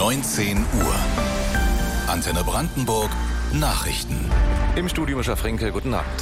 19 Uhr. Antenne Brandenburg Nachrichten. Im Studio Mischa Frenkel, guten Abend.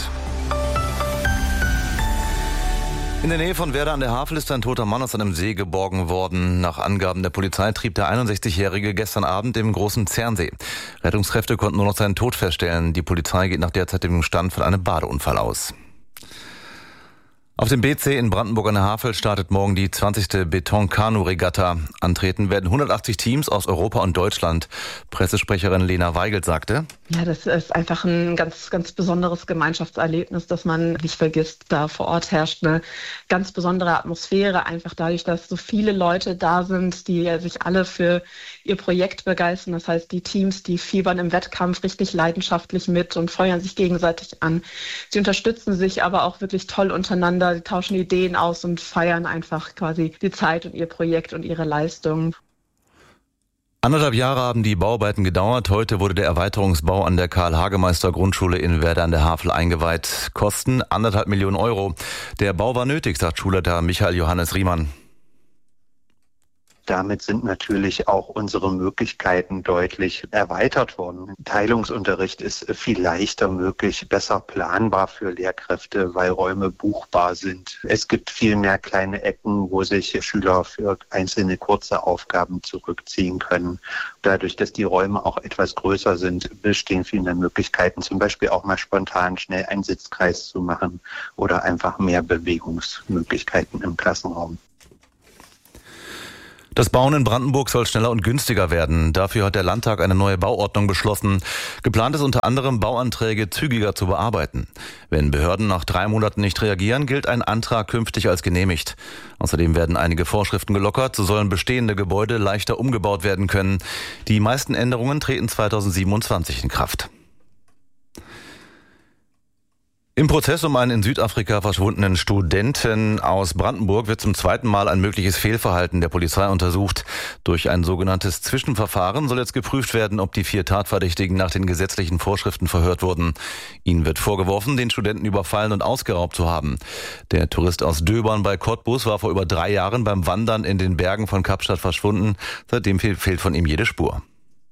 In der Nähe von Werder an der Havel ist ein toter Mann aus einem See geborgen worden. Nach Angaben der Polizei trieb der 61-Jährige gestern Abend im Großen Zernsee. Rettungskräfte konnten nur noch seinen Tod feststellen. Die Polizei geht nach derzeitigem Stand von einem Badeunfall aus. Auf dem BC in Brandenburg an der Havel startet morgen die 20. Beton-Kanu-Regatta. Antreten werden 180 Teams aus Europa und Deutschland. Pressesprecherin Lena Weigelt sagte: Ja, das ist einfach ein ganz, ganz besonderes Gemeinschaftserlebnis, das man nicht vergisst. Da vor Ort herrscht eine ganz besondere Atmosphäre, einfach dadurch, dass so viele Leute da sind, die sich alle für ihr Projekt begeistern. Das heißt, die Teams, die fiebern im Wettkampf richtig leidenschaftlich mit und feuern sich gegenseitig an. Sie unterstützen sich aber auch wirklich toll untereinander. Sie tauschen Ideen aus und feiern einfach quasi die Zeit und ihr Projekt und ihre Leistungen. 1,5 Jahre haben die Bauarbeiten gedauert. Heute wurde der Erweiterungsbau an der Karl-Hagemeister-Grundschule in Werder an der Havel eingeweiht. Kosten 1,5 Millionen Euro. Der Bau war nötig, sagt Schulleiter Michael Johannes Riemann. Damit sind natürlich auch unsere Möglichkeiten deutlich erweitert worden. Teilungsunterricht ist viel leichter möglich, besser planbar für Lehrkräfte, weil Räume buchbar sind. Es gibt viel mehr kleine Ecken, wo sich Schüler für einzelne kurze Aufgaben zurückziehen können. Dadurch, dass die Räume auch etwas größer sind, bestehen viel mehr Möglichkeiten, zum Beispiel auch mal spontan schnell einen Sitzkreis zu machen oder einfach mehr Bewegungsmöglichkeiten im Klassenraum. Das Bauen in Brandenburg soll schneller und günstiger werden. Dafür hat der Landtag eine neue Bauordnung beschlossen. Geplant ist unter anderem, Bauanträge zügiger zu bearbeiten. Wenn Behörden nach 3 Monaten nicht reagieren, gilt ein Antrag künftig als genehmigt. Außerdem werden einige Vorschriften gelockert, so sollen bestehende Gebäude leichter umgebaut werden können. Die meisten Änderungen treten 2027 in Kraft. Im Prozess um einen in Südafrika verschwundenen Studenten aus Brandenburg wird zum 2. Mal ein mögliches Fehlverhalten der Polizei untersucht. Durch ein sogenanntes Zwischenverfahren soll jetzt geprüft werden, ob die 4 Tatverdächtigen nach den gesetzlichen Vorschriften verhört wurden. Ihnen wird vorgeworfen, den Studenten überfallen und ausgeraubt zu haben. Der Tourist aus Döbern bei Cottbus war vor über 3 Jahren beim Wandern in den Bergen von Kapstadt verschwunden. Seitdem fehlt von ihm jede Spur.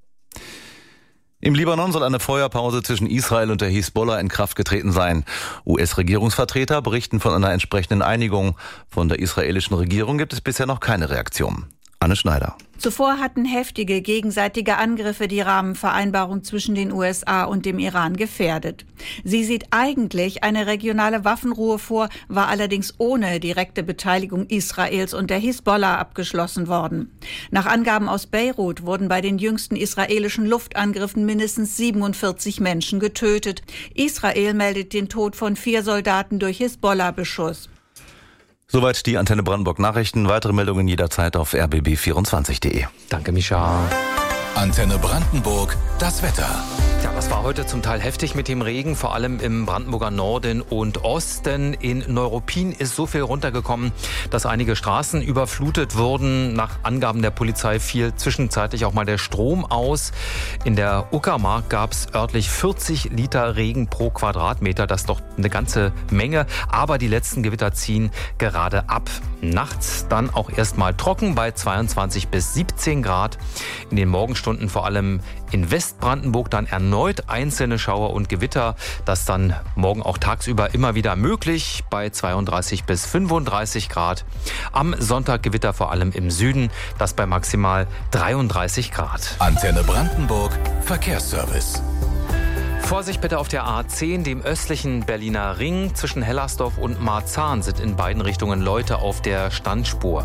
Im Libanon soll eine Feuerpause zwischen Israel und der Hisbollah in Kraft getreten sein. US-Regierungsvertreter berichten von einer entsprechenden Einigung. Von der israelischen Regierung gibt es bisher noch keine Reaktion. Anne Schneider. Zuvor hatten heftige gegenseitige Angriffe die Rahmenvereinbarung zwischen den USA und dem Iran gefährdet. Sie sieht eigentlich eine regionale Waffenruhe vor, war allerdings ohne direkte Beteiligung Israels und der Hisbollah abgeschlossen worden. Nach Angaben aus Beirut wurden bei den jüngsten israelischen Luftangriffen mindestens 47 Menschen getötet. Israel meldet den Tod von 4 Soldaten durch Hisbollah-Beschuss. Soweit die Antenne Brandenburg Nachrichten. Weitere Meldungen jederzeit auf rbb24.de. Danke, Mischa. Antenne Brandenburg, das Wetter. Ja, das war heute zum Teil heftig mit dem Regen, vor allem im Brandenburger Norden und Osten. In Neuruppin ist so viel runtergekommen, dass einige Straßen überflutet wurden. Nach Angaben der Polizei fiel zwischenzeitlich auch mal der Strom aus. In der Uckermark gab es örtlich 40 Liter Regen pro Quadratmeter. Das ist doch eine ganze Menge. Aber die letzten Gewitter ziehen gerade ab. Nachts dann auch erstmal trocken bei 22 bis 17 Grad. In den Morgenstunden vor allem in Westbrandenburg dann erneut einzelne Schauer und Gewitter. Das dann morgen auch tagsüber immer wieder möglich bei 32 bis 35 Grad. Am Sonntag Gewitter vor allem im Süden, das bei maximal 33 Grad. Antenne Brandenburg, Verkehrsservice. Vorsicht bitte auf der A10, dem östlichen Berliner Ring. Zwischen Hellersdorf und Marzahn sind in beiden Richtungen Leute auf der Standspur.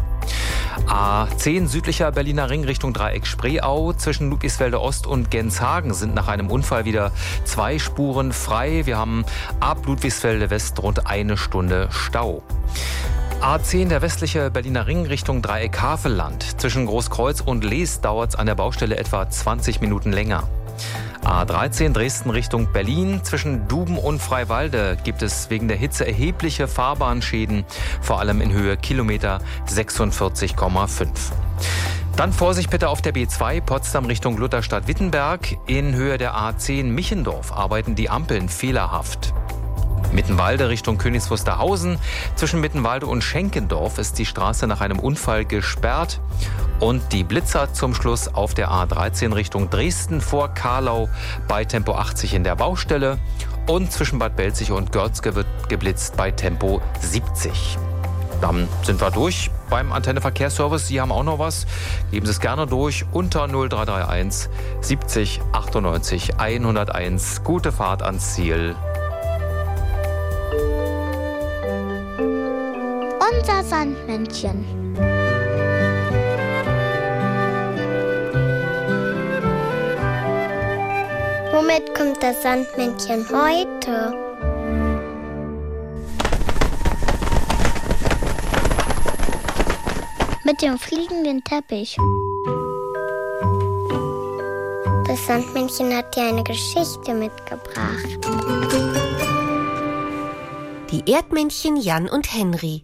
A10 südlicher Berliner Ring Richtung Dreieck Spreeau. Zwischen Ludwigsfelde Ost und Genshagen sind nach einem Unfall wieder 2 Spuren frei. Wir haben ab Ludwigsfelde West rund 1 Stunde Stau. A10, der westliche Berliner Ring Richtung Dreieck Havelland. Zwischen Großkreuz und Lees dauert es an der Baustelle etwa 20 Minuten länger. A13 Dresden Richtung Berlin. Zwischen Duben und Freiwalde gibt es wegen der Hitze erhebliche Fahrbahnschäden, vor allem in Höhe Kilometer 46,5. Dann Vorsicht bitte auf der B2 Potsdam Richtung Lutherstadt-Wittenberg. In Höhe der A10 Michendorf arbeiten die Ampeln fehlerhaft. Mittenwalde Richtung Königs Wusterhausen. Zwischen Mittenwalde und Schenkendorf ist die Straße nach einem Unfall gesperrt. Und die Blitzer zum Schluss auf der A13 Richtung Dresden vor Karlau bei Tempo 80 in der Baustelle. Und zwischen Bad Belzig und Görzge wird geblitzt bei Tempo 70. Dann sind wir durch beim Antenne Verkehrsservice. Sie haben auch noch was? Geben Sie es gerne durch unter 0331 70 98 101. Gute Fahrt ans Ziel. Unser Sandmännchen. Womit kommt das Sandmännchen heute? Mit dem fliegenden Teppich. Das Sandmännchen hat dir eine Geschichte mitgebracht. Die Erdmännchen Jan und Henry.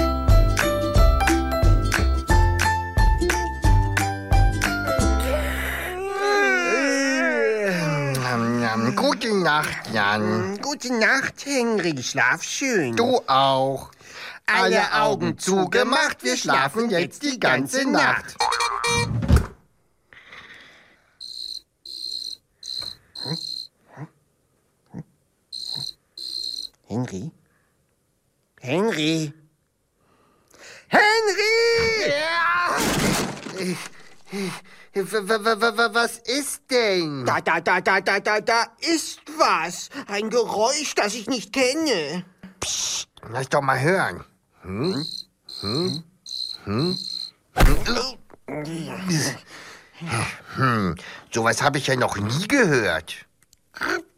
Gute Nacht, Jan. Gute Nacht, Henry. Schlaf schön. Du auch. Alle Augen zugemacht, wir schlafen jetzt die ganze Nacht. Henry? Henry? Henry! Ja! Was ist denn? Da ist was. Ein Geräusch, das ich nicht kenne. Psst, lass doch mal hören. Sowas habe ich ja noch nie gehört.